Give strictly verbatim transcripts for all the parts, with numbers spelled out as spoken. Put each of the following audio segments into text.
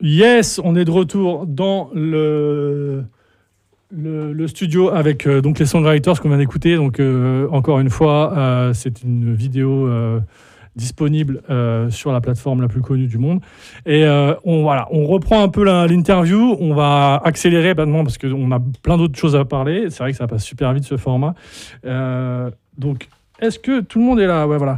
Yes, on est de retour dans le, le, le studio avec euh, donc les songwriters qu'on vient d'écouter. Donc, euh, encore une fois, euh, c'est une vidéo euh, disponible euh, sur la plateforme la plus connue du monde. Et euh, on, voilà, on reprend un peu la, l'interview. On va accélérer maintenant parce qu'on a plein d'autres choses à parler. C'est vrai que ça passe super vite ce format. Euh, donc, est-ce que tout le monde est là? Ouais, voilà.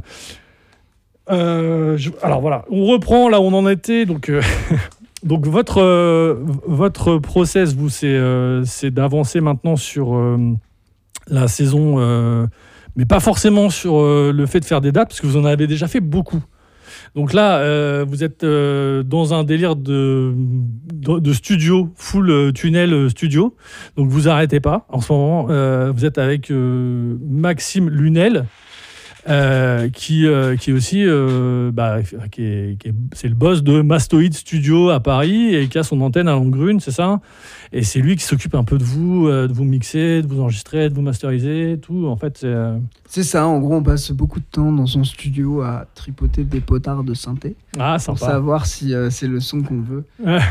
Euh, je, alors voilà, on reprend là où on en était. Donc, euh, donc votre, euh, votre process, vous, c'est, euh, c'est d'avancer maintenant sur euh, la saison, euh, mais pas forcément sur euh, le fait de faire des dates, parce que vous en avez déjà fait beaucoup. Donc là, euh, vous êtes euh, dans un délire de, de, de studio, full euh, tunnel studio. Donc vous arrêtez pas. En ce moment, euh, vous êtes avec euh, Maxime Lunel. Euh, qui, euh, qui est aussi euh, bah, qui est, qui est, c'est le boss de Mastoid Studio à Paris et qui a son antenne à Langrune, c'est ça? Et c'est lui qui s'occupe un peu de vous, euh, de vous mixer, de vous enregistrer, de vous masteriser, tout. En fait, c'est, euh... c'est ça. En gros, on passe beaucoup de temps dans son studio à tripoter des potards de synthé. Ah, sympa. Pour savoir si euh, c'est le son qu'on veut.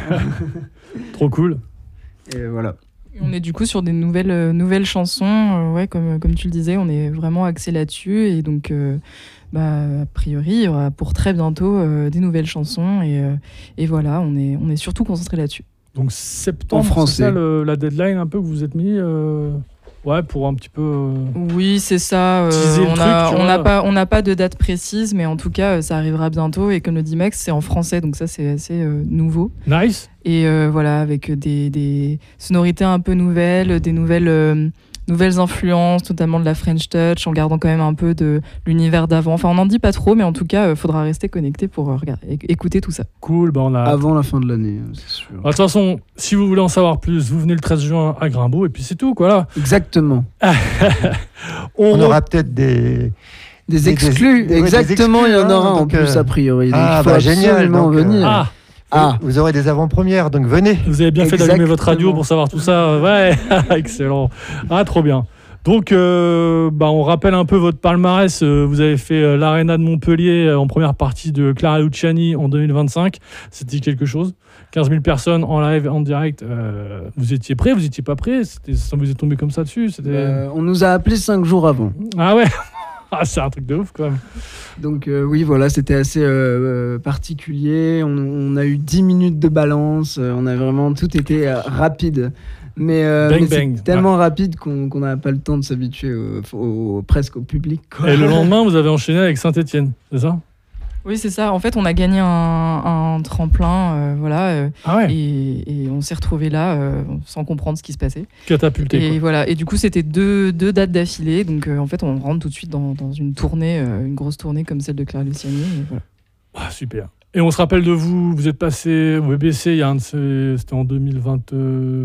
Trop cool. Et voilà. On est du coup sur des nouvelles, euh, nouvelles chansons, euh, ouais, comme, comme tu le disais, on est vraiment axé là-dessus et donc euh, bah, a priori il y aura pour très bientôt euh, des nouvelles chansons et, euh, et voilà, on est, on est surtout concentré là-dessus. Donc septembre, c'est ça le, la deadline un peu que vous vous êtes mis euh... Ouais, pour un petit peu. Euh, oui, c'est ça. Euh, on n'a pas, on n'a pas de date précise, mais en tout cas, ça arrivera bientôt. Et comme le dit Max, c'est en français, donc ça, c'est assez euh, nouveau. Nice. Et euh, voilà, avec des, des sonorités un peu nouvelles, des nouvelles, euh, nouvelles influences, notamment de la French Touch, en gardant quand même un peu de l'univers d'avant. Enfin, on n'en dit pas trop, mais en tout cas, il euh, faudra rester connecté pour euh, regarder, écouter tout ça. Cool. Bah on a... Avant la fin de l'année, c'est sûr. De toute façon, si vous voulez en savoir plus, vous venez le treize juin à Grimbaud, et puis c'est tout, quoi, là. Exactement. on, on aura peut-être des... Des exclus. Des, Exactement, des exclus, il y en aura hein, en plus, euh... a priori. Donc ah, il faut bah, absolument génial, venir. Ah. Ah. Vous aurez des avant-premières, donc venez. Vous avez bien Exactement. fait d'allumer votre radio pour savoir tout ça. Ouais, excellent. Ah, trop bien. Donc, euh, bah, on rappelle un peu votre palmarès. Vous avez fait euh, l'Arena de Montpellier euh, en première partie de Clara Luciani en deux mille vingt-cinq. C'était quelque chose. quinze mille personnes en live, en direct. Euh, vous étiez prêts? Vous n'étiez pas prêts? C'était, ça vous est tombé comme ça dessus? C'était... Euh, on nous a appelés cinq jours avant. Ah ouais. Ah, c'est un truc de ouf quand même. Donc euh, oui, voilà, c'était assez euh, particulier. On, on a eu dix minutes de balance. Euh, on a vraiment tout été euh, rapide. Mais, euh, bang, mais bang. c'est tellement ouais. rapide qu'on n'a pas le temps de s'habituer au, au, presque au public. Quoi. Et le lendemain, vous avez enchaîné avec Saint-Étienne, c'est ça? Oui, c'est ça. En fait, on a gagné un, un tremplin, euh, voilà, euh, ah ouais. et, et on s'est retrouvés là euh, sans comprendre ce qui se passait. Catapulté. Et quoi. voilà. Et du coup, c'était deux, deux dates d'affilée. Donc, euh, en fait, on rentre tout de suite dans, dans une tournée, euh, une grosse tournée comme celle de Clara Luciani. Et voilà. Ah, super. Et on se rappelle de vous. Vous êtes passé au B B C. Il y a un de ces, c'était en deux mille vingt.